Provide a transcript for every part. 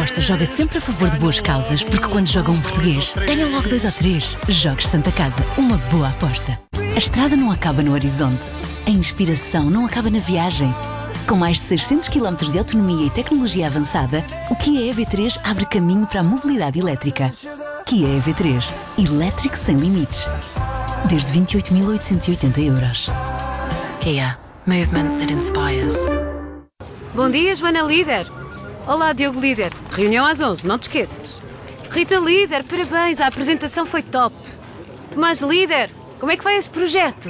Aposta joga sempre a favor de boas causas, porque quando joga um português, ganham logo 2 ou 3. Jogos Santa Casa, uma boa aposta. A estrada não acaba no horizonte. A inspiração não acaba na viagem. Com mais de 600 km de autonomia e tecnologia avançada, o Kia EV3 abre caminho para a mobilidade elétrica. Kia EV3. Elétrico sem limites. Desde 28.880 €. Kia. Movement that inspires. Bom dia, Joana Líder. Olá, Diogo Líder. Reunião às 11, não te esqueças. Rita Líder, parabéns, a apresentação foi top. Tomás Líder, como é que vai esse projeto?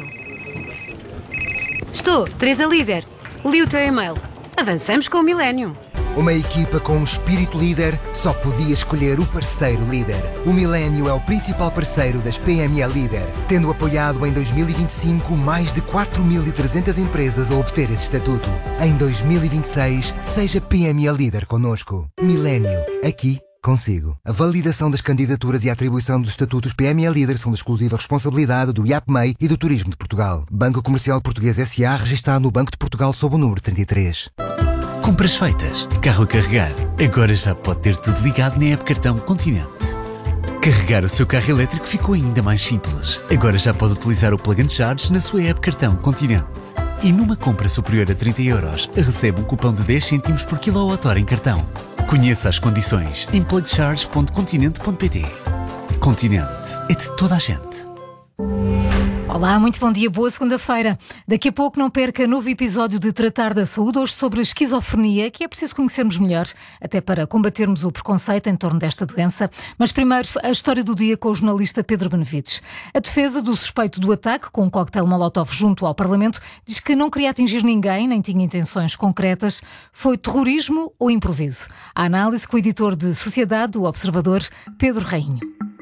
Estou, Teresa Líder. Li o teu e-mail. Avançamos com o Millennium. Uma equipa com um espírito líder só podia escolher o parceiro líder. O Millennium é o principal parceiro das PME Líder, tendo apoiado em 2025 mais de 4.300 empresas a obter esse estatuto. Em 2026, seja PME Líder connosco. Millennium, aqui consigo. A validação das candidaturas e a atribuição dos estatutos PME Líder são de exclusiva responsabilidade do IAPMEI e do Turismo de Portugal. Banco Comercial Português S.A. registado no Banco de Portugal sob o número 33. Compras feitas, carro a carregar. Agora já pode ter tudo ligado na app Cartão Continente. Carregar o seu carro elétrico ficou ainda mais simples. Agora já pode utilizar o Plug and Charge na sua app Cartão Continente. E numa compra superior a 30 €, recebe um cupom de 10 cêntimos por kWh em cartão. Conheça as condições em plugcharge.continente.pt. Continente é de toda a gente. Olá, muito bom dia, boa segunda-feira. Daqui a pouco não perca novo episódio de Tratar da Saúde, hoje sobre a esquizofrenia, que é preciso conhecermos melhor, até para combatermos o preconceito em torno desta doença. Mas primeiro, a história do dia com o jornalista Pedro Benevides. A defesa do suspeito do ataque com um coquetel Molotov junto ao Parlamento diz que não queria atingir ninguém, nem tinha intenções concretas. Foi terrorismo ou improviso? A análise com o editor de Sociedade do Observador, Pedro Rainho.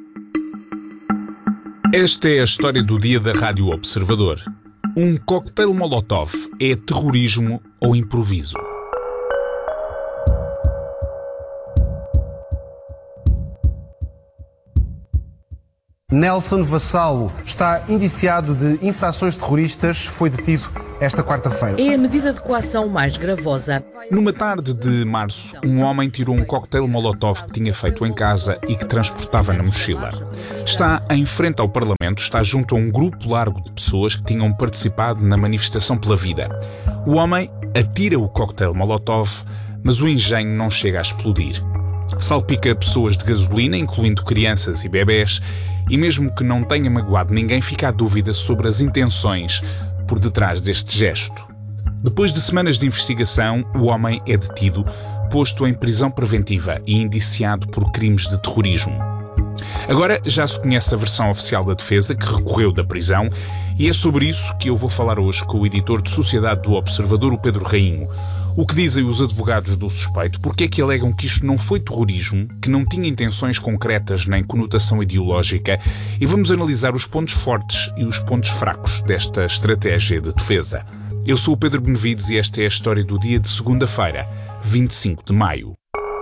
Esta é a história do dia da Rádio Observador. Um coquetel Molotov é terrorismo ou improviso? Nelson Vassalo está indiciado de infrações terroristas, foi detido esta quarta-feira. É a medida de coação mais gravosa. Numa tarde de março, um homem tirou um coquetel Molotov que tinha feito em casa e que transportava na mochila. Está em frente ao Parlamento, está junto a um grupo largo de pessoas que tinham participado na manifestação pela vida. O homem atira o coquetel Molotov, mas o engenho não chega a explodir. Salpica pessoas de gasolina, incluindo crianças e bebés, e mesmo que não tenha magoado ninguém, fica a dúvida sobre as intenções por detrás deste gesto. Depois de semanas de investigação, o homem é detido, posto em prisão preventiva e indiciado por crimes de terrorismo. Agora já se conhece a versão oficial da defesa, que recorreu da prisão, e é sobre isso que eu vou falar hoje com o editor de Sociedade do Observador, o Pedro Rainho. O que dizem os advogados do suspeito? Porque é que alegam que isto não foi terrorismo, que não tinha intenções concretas nem conotação ideológica? E vamos analisar os pontos fortes e os pontos fracos desta estratégia de defesa. Eu sou o Pedro Benevides e esta é a história do dia de segunda-feira, 25 de maio.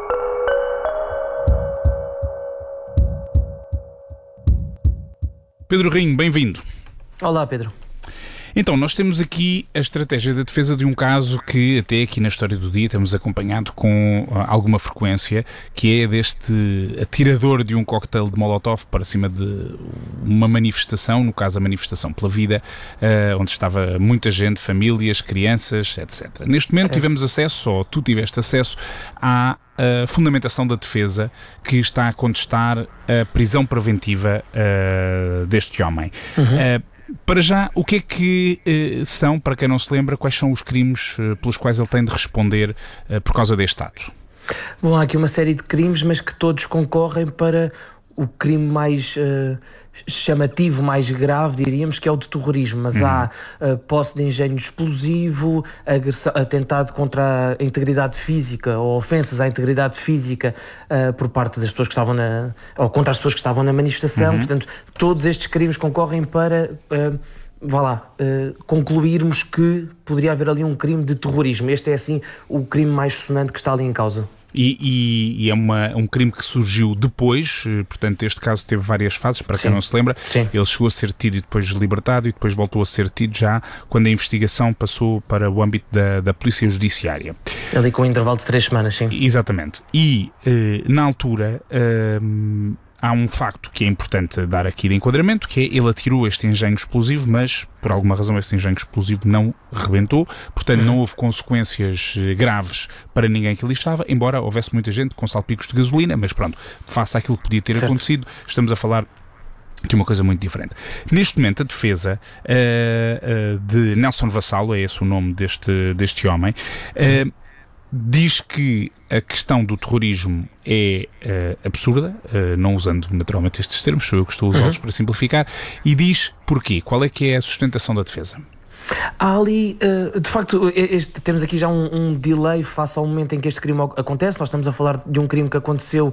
Pedro Rainho, bem-vindo. Olá, Pedro. Então, nós temos aqui a estratégia da defesa de um caso que até aqui na história do dia temos acompanhado com alguma frequência, que é deste atirador de um coquetel de Molotov para cima de uma manifestação, no caso a manifestação pela vida, onde estava muita gente, famílias, crianças, etc. Neste momento tivemos acesso, ou tu tiveste acesso, à fundamentação da defesa que está a contestar a prisão preventiva deste homem. Para já, o que é que são, para quem não se lembra, quais são os crimes pelos quais ele tem de responder por causa deste ato? Bom, há aqui uma série de crimes, mas que todos concorrem para o crime mais chamativo, mais grave, diríamos, que é o de terrorismo. Mas há posse de engenho explosivo, atentado contra a integridade física ou ofensas à integridade física por parte das pessoas que estavam ou contra as pessoas que estavam na manifestação. Portanto, todos estes crimes concorrem para concluirmos que poderia haver ali um crime de terrorismo. Este é, assim, o crime mais sonante que está ali em causa. E é um crime que surgiu depois, portanto este caso teve várias fases, para quem não se lembra. Ele chegou a ser detido e depois libertado e depois voltou a ser detido já quando a investigação passou para o âmbito da Polícia Judiciária. Ali com um intervalo de 3 semanas, sim. Exatamente. E na altura há um facto que é importante dar aqui de enquadramento, que é ele atirou este engenho explosivo, mas por alguma razão esse engenho explosivo não rebentou, portanto não houve consequências graves para ninguém que ali estava, embora houvesse muita gente com salpicos de gasolina, mas pronto, face àquilo que podia ter acontecido, estamos a falar de uma coisa muito diferente. Neste momento a defesa de Nelson Vassalo, é esse o nome deste homem, diz que a questão do terrorismo é absurda, não usando naturalmente estes termos, sou eu que estou a usá-los para simplificar, e diz porquê, qual é que é a sustentação da defesa? Há ali, de facto, temos aqui já um delay face ao momento em que este crime acontece. Nós estamos a falar de um crime que aconteceu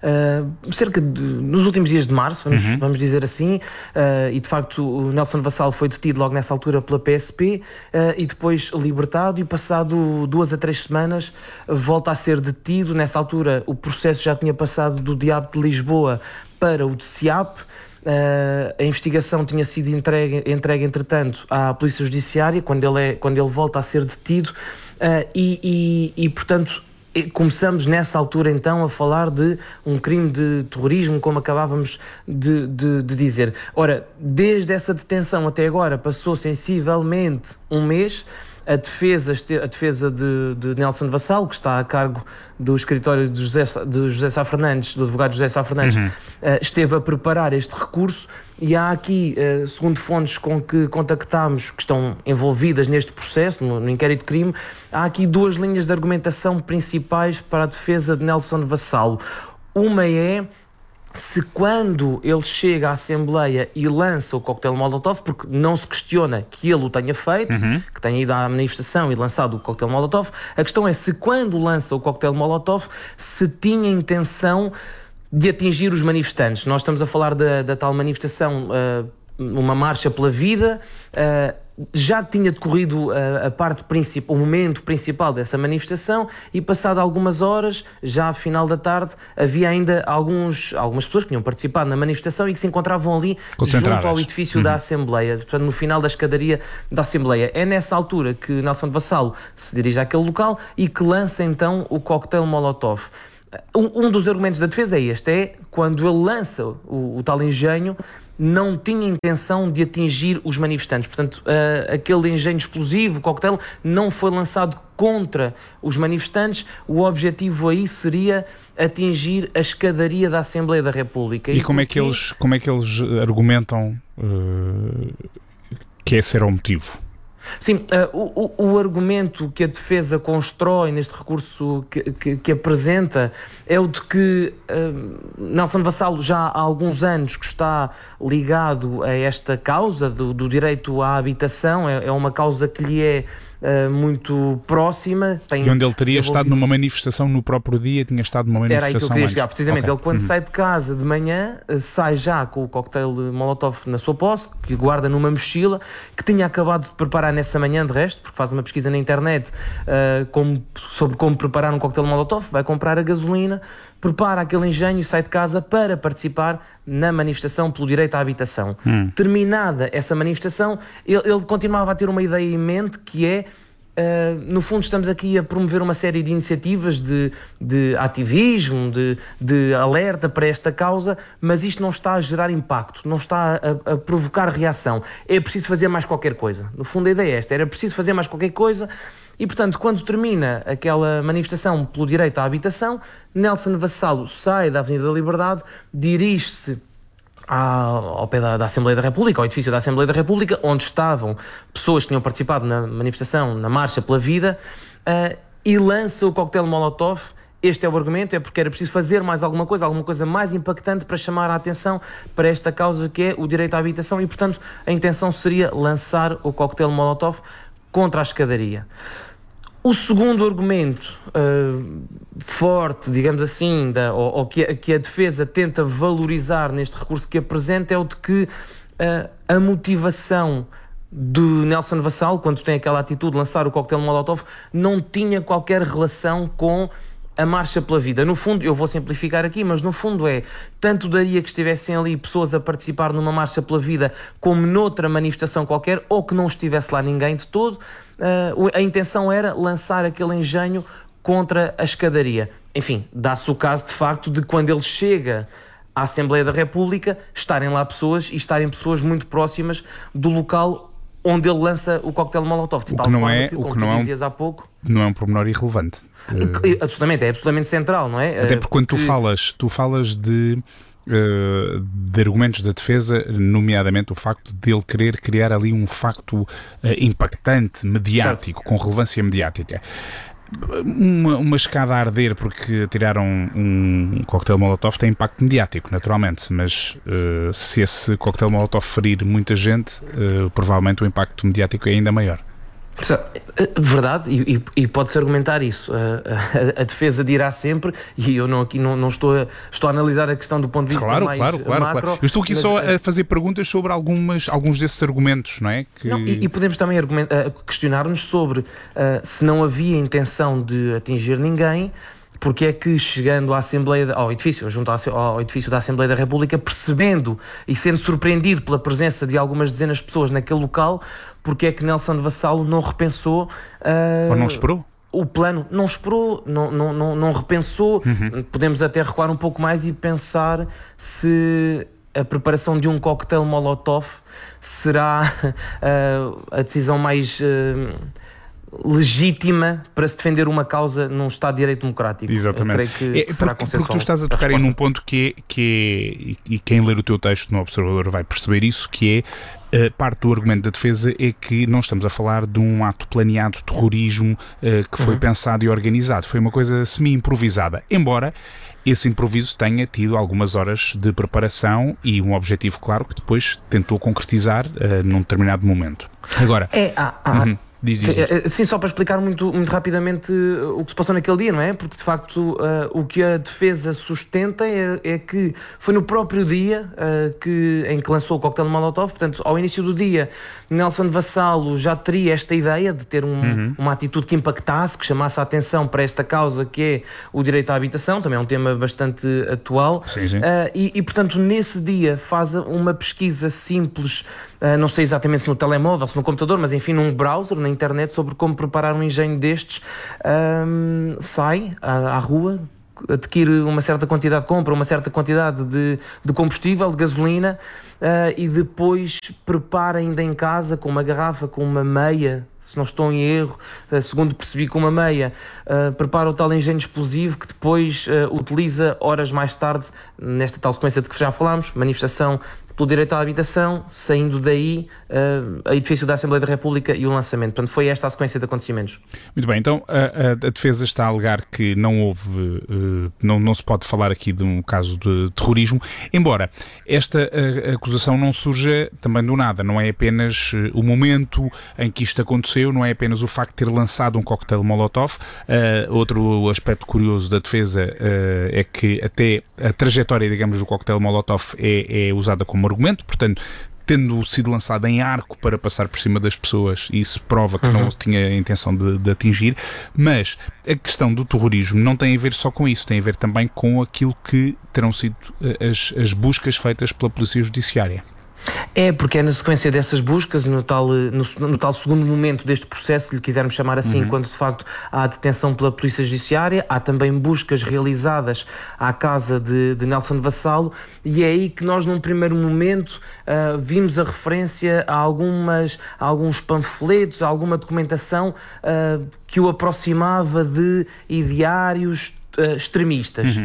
nos últimos dias de março, vamos dizer assim, e de facto o Nelson Vassalo foi detido logo nessa altura pela PSP e depois libertado, e passado 2 a 3 semanas volta a ser detido. Nessa altura o processo já tinha passado do Diabo de Lisboa para o de SIAP. A investigação tinha sido entregue entretanto à Polícia Judiciária quando ele volta a ser detido, e portanto começamos nessa altura então a falar de um crime de terrorismo, como acabávamos de dizer. Ora, desde essa detenção até agora passou sensivelmente um mês. A defesa de Nelson Vassalo, que está a cargo do escritório de José Sá Fernandes, do advogado José Sá Fernandes, esteve a preparar este recurso, e há aqui, segundo fontes com que contactámos, que estão envolvidas neste processo, no inquérito de crime, há aqui 2 linhas de argumentação principais para a defesa de Nelson Vassalo. Uma é se quando ele chega à Assembleia e lança o coquetel Molotov, porque não se questiona que ele o tenha feito, que tenha ido à manifestação e lançado o coquetel Molotov, a questão é se quando lança o coquetel Molotov se tinha intenção de atingir os manifestantes. Nós estamos a falar da tal manifestação, uma marcha pela vida. Já tinha decorrido o momento principal dessa manifestação, e passado algumas horas, já ao final da tarde, havia ainda algumas pessoas que tinham participado na manifestação e que se encontravam ali junto ao edifício da Assembleia, portanto no final da escadaria da Assembleia. É nessa altura que Nelson Vassalo se dirige àquele local e que lança então o coquetel Molotov. Um dos argumentos da defesa é este, quando ele lança o tal engenho, não tinha intenção de atingir os manifestantes. Portanto, aquele engenho explosivo, o coquetel, não foi lançado contra os manifestantes. O objetivo aí seria atingir a escadaria da Assembleia da República. E como é que eles argumentam que esse era o motivo? Sim, o argumento que a defesa constrói neste recurso que apresenta é o de que Nelson Vassalo já há alguns anos que está ligado a esta causa do direito à habitação. É uma causa que lhe é muito próxima. E onde ele teria estado numa manifestação no próprio dia, tinha estado numa manifestação. Era aí que eu queria chegar, precisamente. Ele, quando sai de casa de manhã, sai já com o coquetel Molotov na sua posse, que guarda numa mochila, que tinha acabado de preparar nessa manhã, de resto, porque faz uma pesquisa na internet sobre como preparar um coquetel Molotov, vai comprar a gasolina, prepara aquele engenho e sai de casa para participar na manifestação pelo direito à habitação. Terminada essa manifestação, ele continuava a ter uma ideia em mente, que é, no fundo, estamos aqui a promover uma série de iniciativas de ativismo, de alerta para esta causa, mas isto não está a gerar impacto, não está a provocar reação. É preciso fazer mais qualquer coisa. No fundo, a ideia é esta: era preciso fazer mais qualquer coisa. E, portanto, quando termina aquela manifestação pelo direito à habitação, Nelson Vassalo sai da Avenida da Liberdade, dirige-se ao pé da Assembleia da República, ao edifício da Assembleia da República, onde estavam pessoas que tinham participado na manifestação, na Marcha pela Vida, e lança o coquetel Molotov. Este é o argumento, é porque era preciso fazer mais alguma coisa mais impactante para chamar a atenção para esta causa que é o direito à habitação, e, portanto, a intenção seria lançar o coquetel Molotov contra a escadaria. O segundo argumento forte, digamos assim, ou que a defesa tenta valorizar neste recurso que apresenta, é o de que a motivação do Nelson Vassalo, quando tem aquela atitude de lançar o coquetel Molotov, não tinha qualquer relação com a Marcha pela Vida. No fundo, eu vou simplificar aqui, mas no fundo tanto daria que estivessem ali pessoas a participar numa Marcha pela Vida como noutra manifestação qualquer, ou que não estivesse lá ninguém de todo. A intenção era lançar aquele engenho contra a escadaria. Enfim, dá-se o caso de facto de quando ele chega à Assembleia da República, estarem lá pessoas e estarem pessoas muito próximas do local onde ele lança o coquetel Molotov. De tal forma que, como tu dizias há pouco... Não é um pormenor irrelevante. Absolutamente, é absolutamente central, não é? Até porque quando tu falas de argumentos da defesa, nomeadamente o facto de ele querer criar ali um facto impactante, mediático, certo, com relevância mediática. Uma escada a arder porque tiraram um coquetel Molotov tem impacto mediático, naturalmente, mas se esse coquetel Molotov ferir muita gente, provavelmente o impacto mediático é ainda maior. Verdade, e pode-se argumentar isso. A defesa dirá sempre, e eu aqui não estou a analisar a questão do ponto de vista mais macro. Eu estou aqui só a fazer perguntas sobre alguns desses argumentos, não é? E podemos também questionar-nos sobre se não havia intenção de atingir ninguém, porque é que chegando ao edifício da Assembleia da República, percebendo e sendo surpreendido pela presença de algumas dezenas de pessoas naquele local, porque é que Nelson de Vassalo não repensou... Ou não esperou? O plano, não esperou, não repensou. Podemos até recuar um pouco mais e pensar se a preparação de um coquetel Molotov será a decisão mais... legítima para se defender uma causa num Estado de Direito Democrático. Exatamente. Porque tu estás a tocar aí num ponto que é, e quem ler o teu texto no Observador vai perceber isso, que é parte do argumento da defesa é que não estamos a falar de um ato planeado de terrorismo que foi pensado e organizado. Foi uma coisa semi-improvisada, embora esse improviso tenha tido algumas horas de preparação e um objetivo claro que depois tentou concretizar num determinado momento. Agora... Sim, só para explicar muito rapidamente o que se passou naquele dia, não é? Porque de facto o que a defesa sustenta é que foi no próprio dia em que lançou o coquetel Molotov. Portanto, ao início do dia, Nelson de Vassalo já teria esta ideia de ter uma atitude que impactasse, que chamasse a atenção para esta causa que é o direito à habitação, também é um tema bastante atual. Sim. E portanto, nesse dia faz uma pesquisa simples, não sei exatamente se no telemóvel, se no computador, mas enfim, num browser, na internet, sobre como preparar um engenho destes. Sai à rua, adquire uma certa quantidade, compra uma certa quantidade de combustível, de gasolina, e depois prepara ainda em casa com uma garrafa, com uma meia, se não estou em erro, segundo percebi, com uma meia, prepara o tal engenho explosivo que depois utiliza horas mais tarde, nesta tal sequência de que já falámos, manifestação pelo direito à habitação, saindo daí a edifício da Assembleia da República e o lançamento. Portanto, foi esta a sequência de acontecimentos. Muito bem, então a defesa está a alegar que não houve, não se pode falar aqui de um caso de terrorismo, embora esta acusação não surja também do nada, não é apenas o momento em que isto aconteceu, não é apenas o facto de ter lançado um coquetel Molotov. Outro aspecto curioso da defesa é que até a trajetória, digamos, do coquetel Molotov é usada como argumento, portanto, tendo sido lançado em arco para passar por cima das pessoas, isso prova que não tinha a intenção de atingir, mas a questão do terrorismo não tem a ver só com isso, tem a ver também com aquilo que terão sido as buscas feitas pela Polícia Judiciária. É, porque é na sequência dessas buscas, no tal segundo momento deste processo, se lhe quisermos chamar assim, quando de facto há a detenção pela Polícia Judiciária, há também buscas realizadas à casa de Nelson de Vassalo, e é aí que nós num primeiro momento vimos a referência a alguns panfletos, a alguma documentação que o aproximava de ideários extremistas.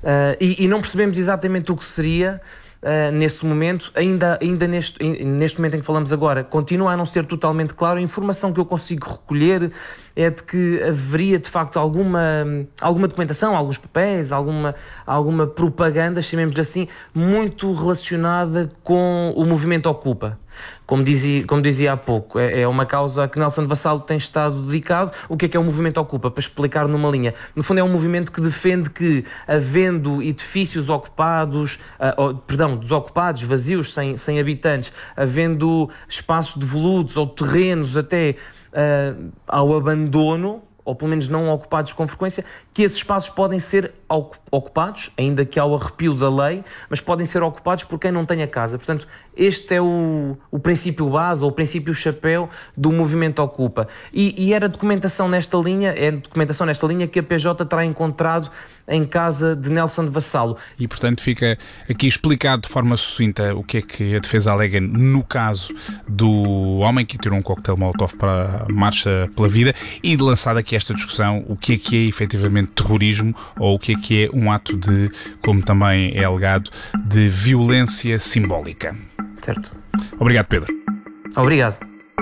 E não percebemos exatamente o que seria. Nesse momento, ainda neste momento em que falamos agora, continua a não ser totalmente claro. A informação que eu consigo recolher é de que haveria de facto alguma documentação, alguns papéis, alguma propaganda, chamemos-lhe assim, muito relacionada com o movimento Ocupa. Como dizia há pouco, é uma causa que Nelson de Vassalo tem estado dedicado. O que é o movimento Ocupa? Para explicar numa linha. No fundo é um movimento que defende que, havendo edifícios desocupados, vazios, sem habitantes, havendo espaços devolutos ou terrenos até ao abandono, ou pelo menos não ocupados com frequência, que esses espaços podem ser ocupados, ainda que ao arrepio da lei, mas podem ser ocupados por quem não tem a casa. Portanto, este é o princípio base, ou o princípio chapéu do movimento Ocupa. E era documentação nesta linha, que a PJ terá encontrado em casa de Nelson de Vassalo. E, portanto, fica aqui explicado de forma sucinta o que é que a defesa alega no caso do homem que tirou um coquetel Molotov para a Marcha pela Vida, e lançada aqui esta discussão, o que é efetivamente terrorismo, ou o que é um ato de, como também é alegado, de violência simbólica. Certo. Obrigado, Pedro. Obrigado.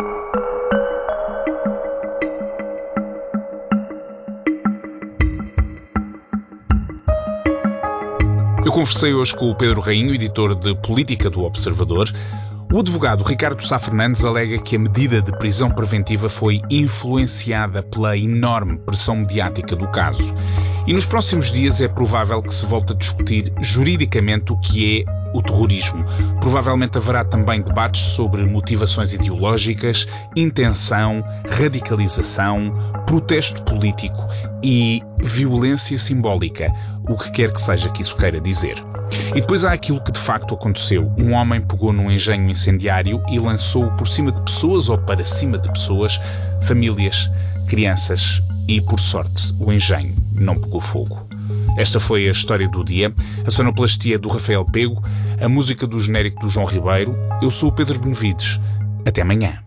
Eu conversei hoje com o Pedro Rainho, editor de Política do Observador. O advogado Ricardo Sá Fernandes alega que a medida de prisão preventiva foi influenciada pela enorme pressão mediática do caso. E nos próximos dias é provável que se volte a discutir juridicamente o que é o terrorismo. Provavelmente haverá também debates sobre motivações ideológicas, intenção, radicalização, protesto político e violência simbólica, o que quer que seja que isso queira dizer. E depois há aquilo que de facto aconteceu. Um homem pegou num engenho incendiário e lançou-o por cima de pessoas ou para cima de pessoas, famílias, crianças, e por sorte o engenho não pegou fogo. Esta foi a história do dia, a sonoplastia do Rafael Pego, a música do genérico do João Ribeiro. Eu sou o Pedro Benevides. Até amanhã.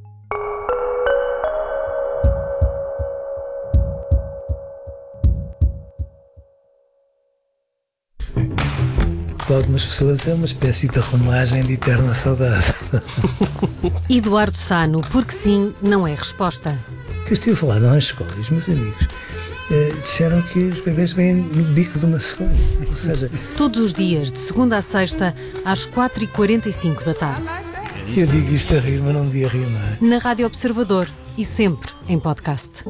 Para algumas pessoas é uma espécie de romagem de eterna saudade. Eduardo Sá, porque sim, não é resposta. Que eu estive a falar nas escolas, meus amigos disseram que os bebês vêm no bico de uma cegonha. Ou seja, todos os dias, de segunda a sexta, às 4h45 da tarde. Eu digo isto a rir, mas não devia rir, não é? Na Rádio Observador e sempre em podcast.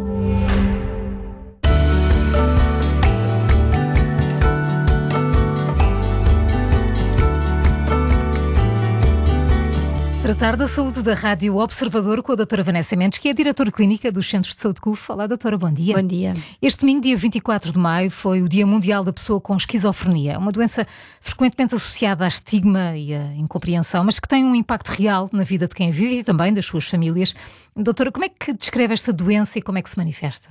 Tratar da saúde da Rádio Observador com a doutora Vanessa Mendes, que é diretora clínica dos Centros de Saúde CUF. Olá, doutora, bom dia. Bom dia. Este domingo, dia 24 de maio, foi o Dia Mundial da Pessoa com Esquizofrenia, uma doença frequentemente associada à estigma e à incompreensão, mas que tem um impacto real na vida de quem a vive e também das suas famílias. Doutora, como é que descreve esta doença e como é que se manifesta?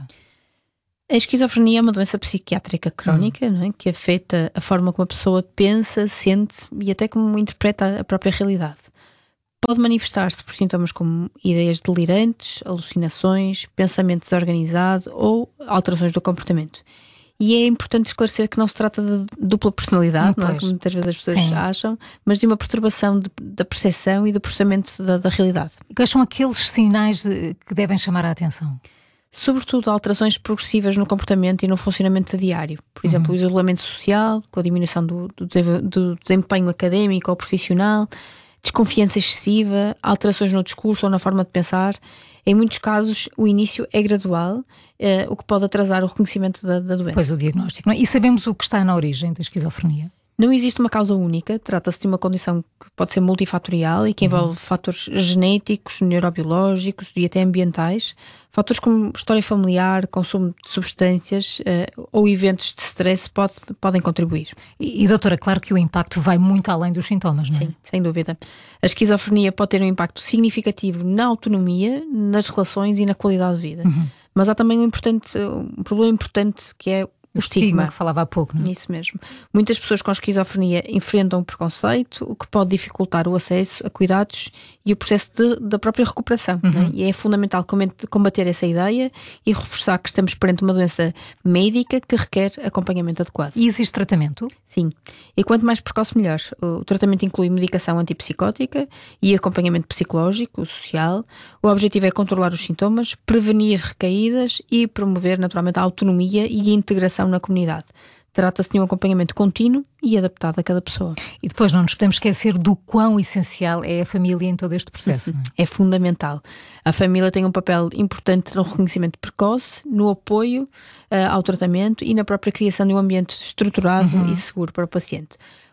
A esquizofrenia é uma doença psiquiátrica crónica, não é? Que afeta a forma como a pessoa pensa, sente e até como interpreta a própria realidade. Pode manifestar-se por sintomas como ideias delirantes, alucinações, pensamento desorganizado ou alterações do comportamento. E é importante esclarecer que não se trata de dupla personalidade, não é? Como muitas vezes as pessoas acham, mas de uma perturbação da percepção e do processamento da realidade. Quais são aqueles sinais que devem chamar a atenção? Sobretudo alterações progressivas no comportamento e no funcionamento diário. Por exemplo, o isolamento social, com a diminuição do desempenho académico ou profissional, desconfiança excessiva, alterações no discurso ou na forma de pensar. Em muitos casos, o início é gradual, o que pode atrasar o reconhecimento da doença. Pois, o diagnóstico. Não é? E sabemos o que está na origem da esquizofrenia? Não existe uma causa única, trata-se de uma condição que pode ser multifatorial e que envolve fatores genéticos, neurobiológicos e até ambientais, fatores como história familiar, consumo de substâncias ou eventos de stress podem contribuir. E doutora, claro que o impacto vai muito além dos sintomas, não é? Sim, sem dúvida. A esquizofrenia pode ter um impacto significativo na autonomia, nas relações e na qualidade de vida. Mas há também um problema importante que é o estigma, que falava há pouco, não é? Isso mesmo. Muitas pessoas com esquizofrenia enfrentam o preconceito, o que pode dificultar o acesso a cuidados e o processo da própria recuperação. Não é? E é fundamental combater essa ideia e reforçar que estamos perante uma doença médica que requer acompanhamento adequado. E existe tratamento? Sim. E quanto mais precoce, melhor. O tratamento inclui medicação antipsicótica e acompanhamento psicológico, social. O objetivo é controlar os sintomas, prevenir recaídas e promover naturalmente a autonomia e a integração na comunidade. Trata-se de um acompanhamento contínuo e adaptado a cada pessoa. E depois não nos podemos esquecer do quão essencial é a família em todo este processo. É fundamental. A família tem um papel importante no reconhecimento precoce, no apoio ao tratamento e na própria criação de um ambiente estruturado e seguro para o paciente.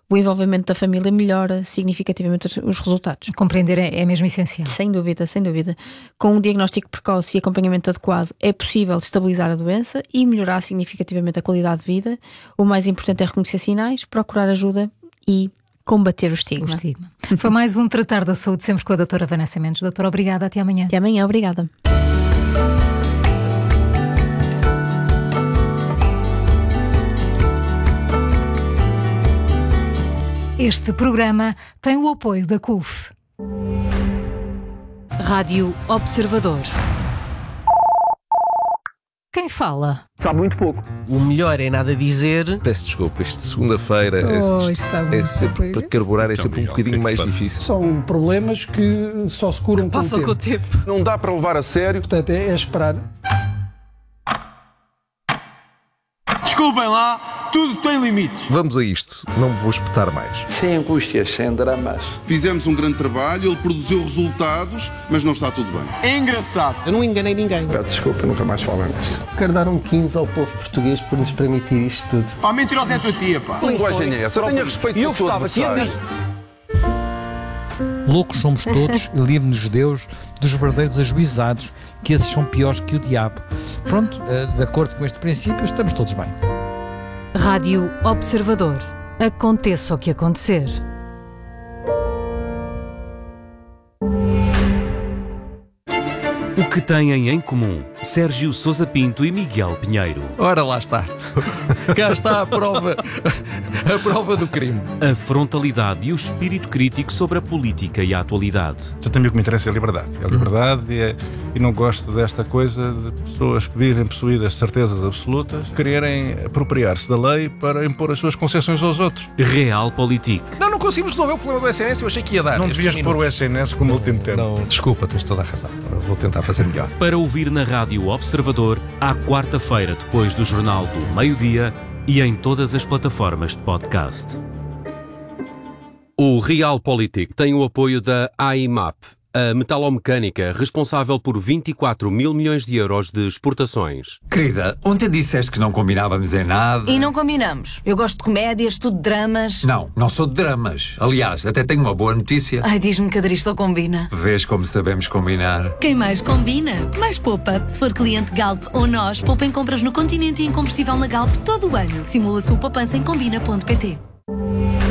o envolvimento da família melhora significativamente os resultados. Compreender é mesmo essencial. Sem dúvida, sem dúvida. Com um diagnóstico precoce e acompanhamento adequado é possível estabilizar a doença e melhorar significativamente a qualidade de vida. O mais importante é reconhecer sinais, procurar ajuda e combater o estigma. Foi mais um Tratar da Saúde, sempre com a doutora Vanessa Mendes. Doutora, obrigada. Até amanhã. Até amanhã, obrigada. Este programa tem o apoio da CUF. Rádio Observador. Quem fala? Sabe muito pouco. O melhor é nada dizer. Peço desculpa, isto de segunda-feira é sempre, para carburar, é sempre um bocadinho mais difícil. São problemas que só se curam com o tempo. Não dá para levar a sério. Portanto, é esperar. Desculpem lá, tudo tem limites. Vamos a isto, não me vou espetar mais. Sem angústias, sem dramas. Fizemos um grande trabalho, ele produziu resultados, mas não está tudo bem. É engraçado. Eu não enganei ninguém. Peço desculpa, nunca mais falo nisso. Quero dar um 15 ao povo português por nos permitir isto tudo. Pá, mentirosa é a tua tia, pá. Que linguagem é essa? Tenha respeito por todo adversário. Loucos somos todos e livre-nos Deus dos verdadeiros ajuizados, que esses são piores que o diabo. Pronto, de acordo com este princípio, estamos todos bem. Rádio Observador. Aconteça o que acontecer. O que têm em comum Sérgio Sousa Pinto e Miguel Pinheiro? Ora, lá está. Cá está a prova do crime. A frontalidade e o espírito crítico sobre a política e a atualidade. Eu também o que me interessa é a liberdade. É a liberdade e não gosto desta coisa de pessoas que vivem possuídas de certezas absolutas, quererem apropriar-se da lei para impor as suas concessões aos outros. Realpolitik. Não conseguimos resolver o problema do SNS, eu achei que ia dar. Não devias pôr o SNS como último termo. Não, desculpa, tens toda a razão. Vou tentar fazer melhor. Para ouvir na Rádio Observador, à quarta-feira, depois do Jornal do Meio-Dia e em todas as plataformas de podcast. O Realpolitik tem o apoio da AIMAP, a metalomecânica responsável por 24 mil milhões de euros de exportações. Querida, ontem disseste que não combinávamos em nada. E não combinamos. Eu gosto de comédias, estudo dramas. Não sou de dramas. Aliás, até tenho uma boa notícia. Ai, diz-me que a Adristo combina. Vês como sabemos combinar. Quem mais combina, mais poupa. Se for cliente Galp ou nós, poupa em compras no Continente e em combustível na Galp todo o ano. Simula a sua poupança em combina.pt.